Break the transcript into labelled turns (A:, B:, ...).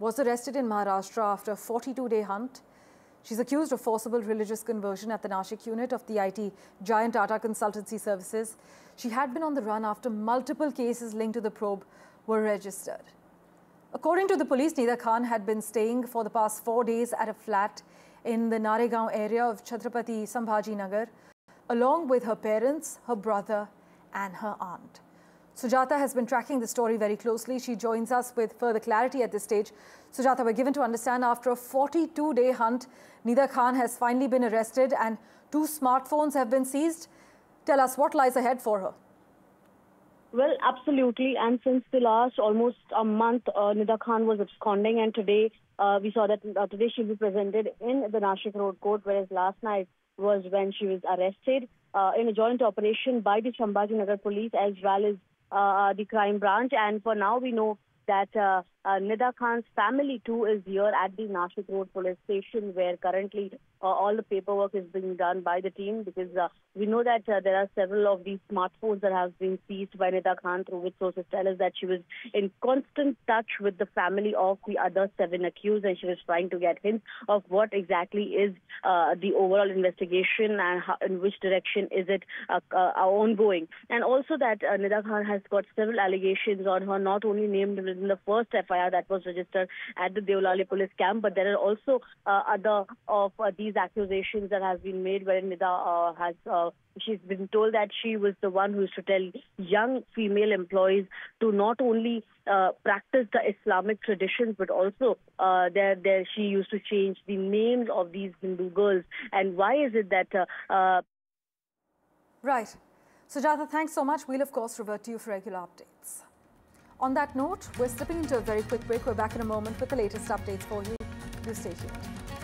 A: was arrested in Maharashtra after a 42-day hunt. She's accused of forcible religious conversion at the Nashik unit of the IT giant Tata Consultancy Services. She had been on the run after multiple cases linked to the probe were registered. According to the police, Nida Khan had been staying for the past 4 days at a flat in the Naregaon area of Chhatrapati Sambhaji Nagar, along with her parents, her brother and her aunt. Sujata has been tracking the story very closely. She joins us with further clarity at this stage. Sujata, we're given to understand after a 42-day hunt, Nida Khan has finally been arrested and 2 smartphones have been seized. Tell us what lies ahead for her.
B: Well, absolutely. And since the last almost a month, Nida Khan was absconding, and today we saw that today she was presented in the Nashik Road Court, whereas last night was when she was arrested in a joint operation by the Sambhaji Nagar police as well as the crime branch. And for now, we know that Nida Khan's family too is here at the Nashik Road police station, where currently all the paperwork is being done by the team, because we know that there are several of these smartphones that have been seized by Nida Khan, through which sources tell us that she was in constant touch with the family of the other 7 accused, and she was trying to get hints of what exactly is the overall investigation and how, in which direction is it ongoing. And also that Nida Khan has got several allegations on her, not only named in the first FIR that was registered at the Deolali police camp, but there are also other of these accusations that have been made, where Nida she's been told that she was the one who used to tell young female employees to not only practice the Islamic traditions, but also she used to change the names of these Hindu girls. And why is it that...
A: Right. Sujata, thanks so much. We'll, of course, revert to you for regular updates. On that note, we're slipping into a very quick break. We're back in a moment with the latest updates for you. Do stay tuned.